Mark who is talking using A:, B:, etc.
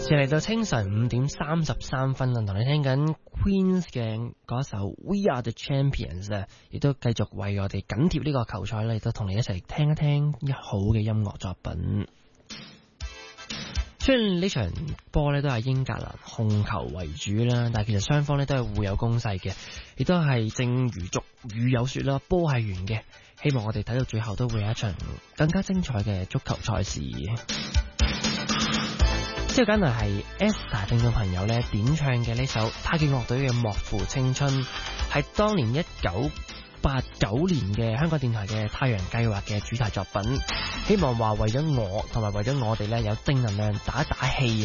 A: 現嚟到清晨5:33啦，同你聽緊 Queens 嘅嗰首 We Are The Champions 啊，亦都繼續為我哋緊貼呢個球賽咧，亦都同你一齊聽一聽一好嘅音樂作品。雖然呢場波咧都係英格蘭控球為主啦，但係其實雙方咧都係互有攻勢嘅，亦都係正如俗語有說啦，波係圓嘅。希望我哋睇到最後都會有一場更加精彩嘅足球賽事。之後緊嚟係 Esther 聽眾朋友咧點唱嘅呢首太極樂隊嘅《莫負青春》，係當年1989年嘅香港電台嘅太陽計劃嘅主題作品。希望話為咗我同埋為咗我哋咧有正能量打打氣